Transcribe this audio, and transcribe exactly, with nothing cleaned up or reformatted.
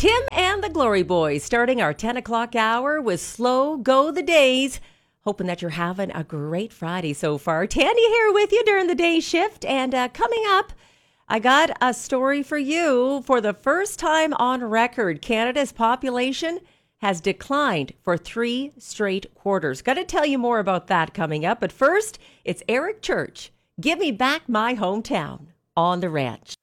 Tim and the Glory Boys starting our ten o'clock hour with Slow Go the Days. Hoping that you're having a great Friday so far. Tanya here with you during the day shift. And uh, coming up, I got a story for you. For the first time on record, Canada's population has declined for three straight quarters. Got to tell you more about that coming up. But first, it's Eric Church. Give me back my hometown on the ranch.